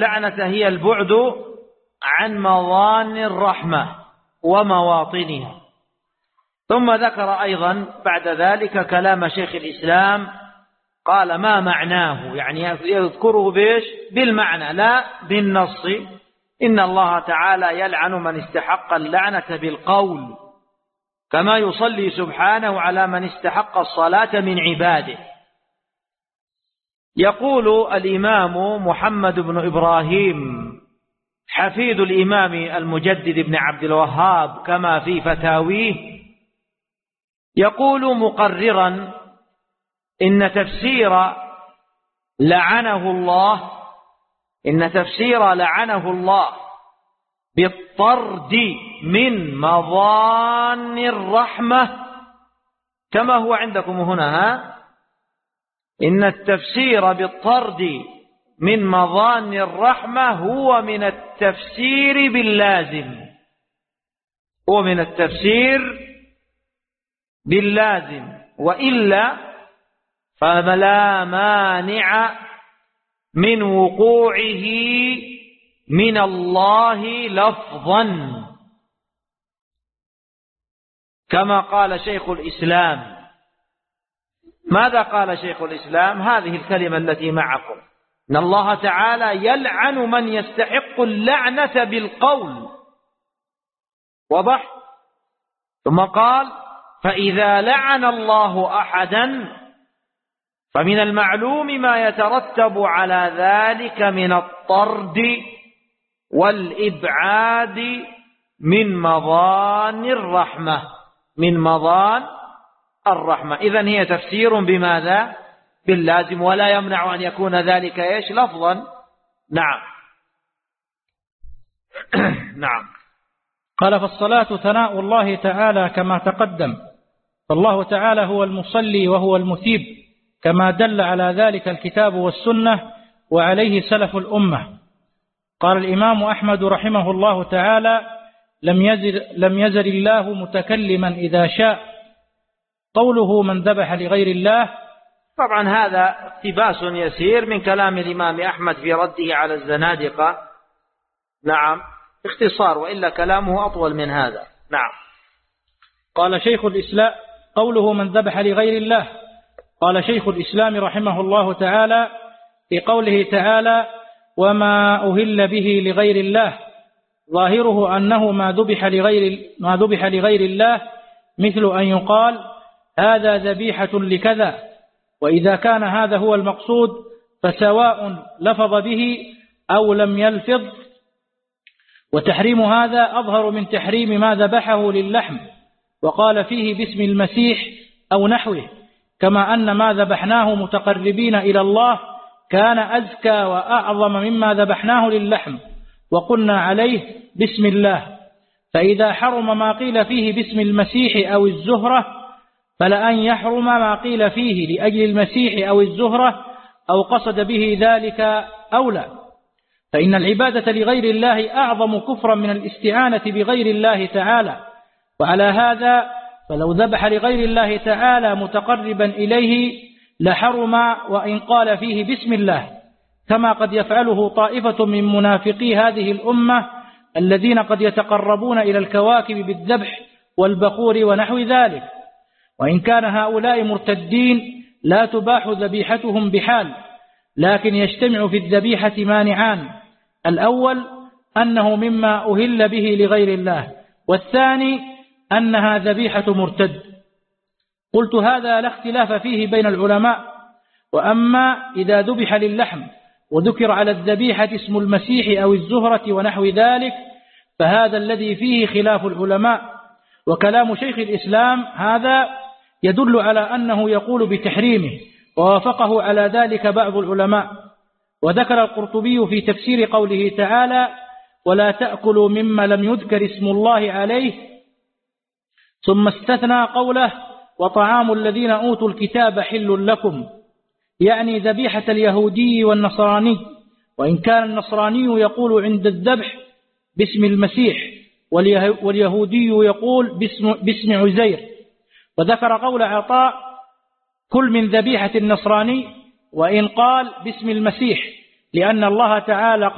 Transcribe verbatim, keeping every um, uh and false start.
اللعنة هي البعد عن مظان الرحمة ومواطنها. ثم ذكر أيضا بعد ذلك كلام شيخ الإسلام، قال ما معناه، يعني يذكره بإيش؟ بالمعنى لا بالنص. إن الله تعالى يلعن من استحق اللعنة بالقول، كما يصلي سبحانه على من استحق الصلاة من عباده. يقول الإمام محمد بن إبراهيم حفيد الإمام المجدد بن عبد الوهاب كما في فتاويه، يقول مقررا إن تفسير لعنه الله إن تفسير لعنه الله بالطرد من مظان الرحمة كما هو عندكم هنا، ها؟ إن التفسير بالطرد من مظان الرحمة هو من التفسير باللازم هو من التفسير باللازم وإلا فلا مانع من وقوعه من الله لفظا، كما قال شيخ الإسلام. ماذا قال شيخ الإسلام؟ هذه الكلمة التي معكم، إن الله تعالى يلعن من يستحق اللعنة بالقول، واضح؟ ثم قال فإذا لعن الله أحدا فمن المعلوم ما يترتب على ذلك من الطرد والإبعاد من مظان الرحمة من مظان الرحمة. إذن هي تفسير بماذا؟ باللازم، ولا يمنع أن يكون ذلك إيش؟ لفظا. نعم. نعم. قال فالصلاة ثناء الله تعالى كما تقدم، فالله تعالى هو المصلي وهو المثيب كما دل على ذلك الكتاب والسنة وعليه سلف الأمة. قال الإمام أحمد رحمه الله تعالى لم يزل, لم يزل الله متكلما إذا شاء. قوله من ذبح لغير الله، طبعا هذا اقتباس يسير من كلام الإمام أحمد في رده على الزنادقة. نعم، اختصار، وإلا كلامه أطول من هذا. نعم. قال شيخ الإسلام قوله من ذبح لغير الله، قال شيخ الإسلام رحمه الله تعالى في قوله تعالى وما أهل به لغير الله، ظاهره أنه ما ذبح لغير, ما ذبح لغير الله، مثل أن يقال هذا ذبيحة لكذا. وإذا كان هذا هو المقصود فسواء لفظ به أو لم يلفظ، وتحريم هذا أظهر من تحريم ما ذبحه للحم وقال فيه باسم المسيح أو نحوه، كما أن ما ذبحناه متقربين إلى الله كان أزكى وأعظم مما ذبحناه للحم وقلنا عليه بسم الله. فإذا حرم ما قيل فيه باسم المسيح أو الزهرة فلأن يحرم ما قيل فيه لأجل المسيح أو الزهرة أو قصد به ذلك أولى، فإن العبادة لغير الله أعظم كفرا من الاستعانة بغير الله تعالى. وعلى هذا فلو ذبح لغير الله تعالى متقربا إليه لحرم وإن قال فيه بسم الله، كما قد يفعله طائفة من منافقي هذه الأمة الذين قد يتقربون إلى الكواكب بالذبح والبخور ونحو ذلك. وإن كان هؤلاء مرتدين لا تباح ذبيحتهم بحال، لكن يجتمع في الذبيحة مانعان: الأول أنه مما أهل به لغير الله، والثاني أنها ذبيحة مرتد. قلت هذا لا اختلاف فيه بين العلماء. وأما إذا ذبح للحم وذكر على الذبيحة اسم المسيح أو الزهرة ونحو ذلك فهذا الذي فيه خلاف العلماء. وكلام شيخ الإسلام هذا يدل على أنه يقول بتحريمه، ووافقه على ذلك بعض العلماء. وذكر القرطبي في تفسير قوله تعالى ولا تأكلوا مما لم يذكر اسم الله عليه، ثم استثنى قوله وطعام الذين أوتوا الكتاب حل لكم، يعني ذبيحة اليهودي والنصراني، وإن كان النصراني يقول عند الذبح باسم المسيح واليهودي يقول باسم, باسم عزير. وذكر قول عطاء كل من ذبيحة النصراني وإن قال باسم المسيح، لأن الله تعالى